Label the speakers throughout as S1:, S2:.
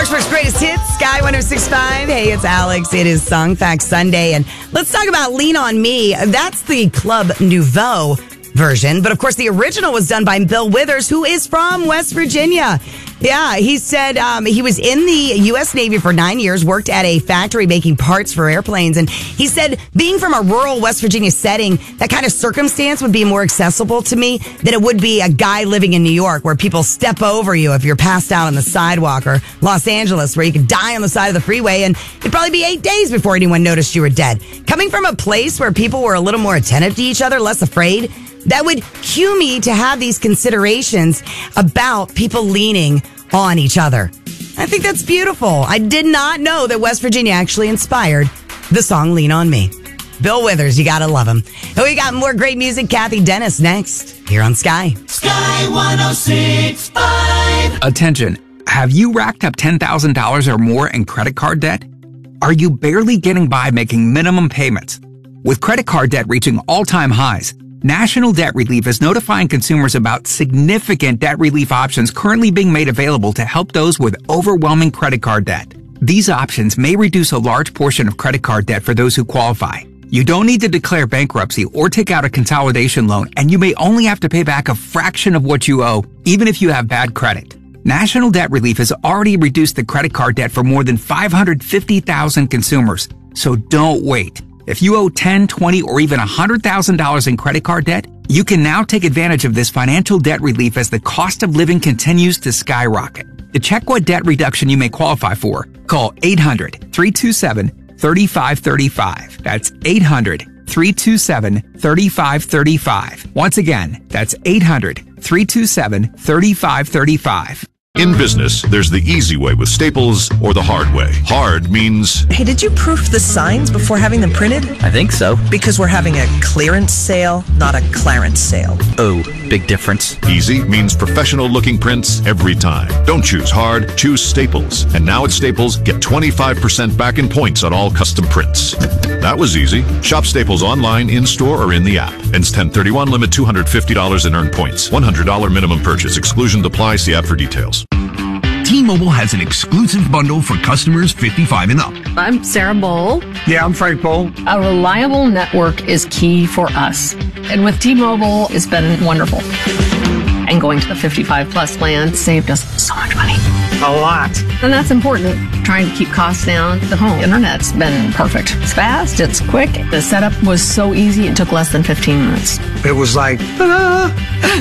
S1: First greatest hits, Sky 106.5. Hey, it's Alex. It is Song Fact Sunday. And let's talk about Lean On Me. That's the Club Nouveau version. But of course, the original was done by Bill Withers, who is from West Virginia. Yeah, he said he was in the U.S. Navy for 9 years, worked at a factory making parts for airplanes. And he said, being from a rural West Virginia setting, that kind of circumstance would be more accessible to me than it would be a guy living in New York where people step over you if you're passed out on the sidewalk, or Los Angeles where you could die on the side of the freeway and it'd probably be 8 days before anyone noticed you were dead. Coming from a place where people were a little more attentive to each other, less afraid, that would cue me to have these considerations about people leaning on each other. I think that's beautiful. I did not know that West Virginia actually inspired the song Lean On Me. Bill Withers, you gotta love him. And we got more great music. Kathy Dennis next here on Sky.
S2: Sky 106.5.
S3: Attention. Have you racked up $10,000 or more in credit card debt? Are you barely getting by making minimum payments? With credit card debt reaching all-time highs, National Debt Relief is notifying consumers about significant debt relief options currently being made available to help those with overwhelming credit card debt. These options may reduce a large portion of credit card debt for those who qualify. You don't need to declare bankruptcy or take out a consolidation loan, and you may only have to pay back a fraction of what you owe, even if you have bad credit. National Debt Relief has already reduced the credit card debt for more than 550,000 consumers, so don't wait. If you owe $10,000, $20,000, or even $100,000 in credit card debt, you can now take advantage of this financial debt relief as the cost of living continues to skyrocket. To check what debt reduction you may qualify for, call 800-327-3535. That's 800-327-3535. Once again, that's 800-327-3535.
S4: In business, there's the easy way with Staples or the hard way. Hard means...
S5: Hey, did you proof the signs before having them printed?
S6: I think so.
S5: Because we're having a clearance sale, not a clarence sale.
S6: Oh, big difference.
S4: Easy means professional-looking prints every time. Don't choose hard, choose Staples. And now at Staples, get 25% back in points on all custom prints. That was easy. Shop Staples online, in-store, or in the app. Ends 10/31, limit $250 in earned points. $100 minimum purchase. Exclusion applies. See app for details.
S7: T-Mobile has an exclusive bundle for customers 55 and up.
S8: I'm Sarah Bowl.
S9: Yeah, I'm Frank Bowl.
S8: A reliable network is key for us. And with T-Mobile, it's been wonderful. And going to the 55 plus plan saved us so much money.
S9: A lot.
S8: And that's important. Trying to keep costs down. The home internet's been perfect. It's fast, it's quick. The setup was so easy, it took less than 15 minutes.
S9: It was like, ta-da!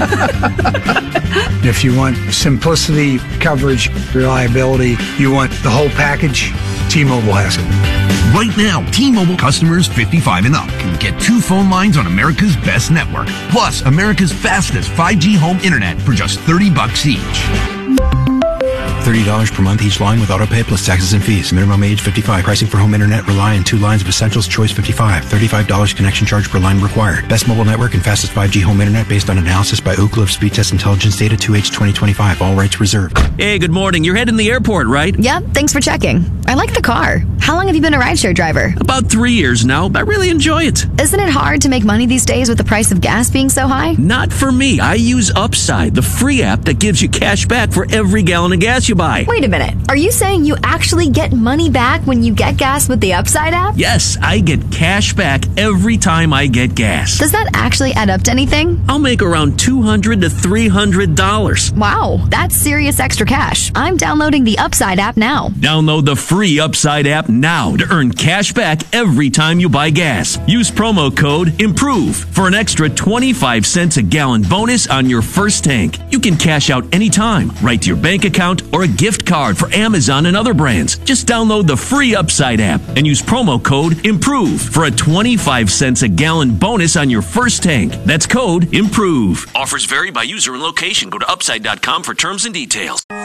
S9: If you want simplicity, coverage, reliability, you want the whole package, T-Mobile has it.
S7: Right now, T-Mobile customers 55 and up can get 2 phone lines on America's best network, plus America's fastest 5G home internet for just $30 each.
S10: $30 per month each line with autopay plus taxes and fees. Minimum age 55. Pricing for home internet rely on 2 lines of Essentials Choice 55. $35 connection charge per line required. Best mobile network and fastest 5G home internet based on analysis by Ookla of Speed Test Intelligence data 2H 2025. All rights reserved.
S11: Hey, good morning. You're heading to the airport, right?
S12: Yep, thanks for checking. I like the car. How long have you been a rideshare driver?
S11: About 3 years now. I really enjoy it.
S12: Isn't it hard to make money these days with the price of gas being so high?
S11: Not for me. I use Upside, the free app that gives you cash back for every gallon of gas you buy.
S12: Wait a minute. Are you saying you actually get money back when you get gas with the Upside app?
S11: Yes, I get cash back every time I get gas.
S12: Does that actually add up to anything?
S11: I'll make around $200 to $300.
S12: Wow, that's serious extra cash. I'm downloading the Upside app now.
S11: Download the free Upside app now to earn cash back every time you buy gas. Use promo code IMPROVE for an extra 25 cents a gallon bonus on your first tank. You can cash out anytime, right to your bank account or a gift card for Amazon and other brands. Just download the free Upside app and use promo code IMPROVE for a 25 cents a gallon bonus on your first tank. That's code IMPROVE. Offers vary by user and location. Go to upside.com for terms and details.